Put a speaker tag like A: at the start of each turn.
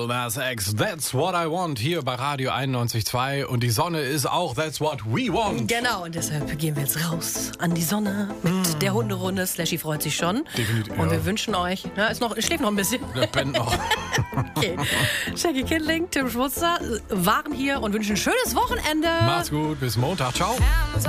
A: Lil Nas X, That's What I Want, hier bei Radio 91.2. Und die Sonne ist auch That's What We Want.
B: Genau, und deshalb gehen wir jetzt raus an die Sonne mit der Hunderunde. Slashy freut sich schon.
A: Definitiv.
B: Und wir wünschen euch, schläft noch ein bisschen.
A: Der pennt noch.
B: Okay. Shaggy Kindling, Tim Schmutzer waren hier und wünschen ein schönes Wochenende.
A: Macht's gut, bis Montag. Ciao.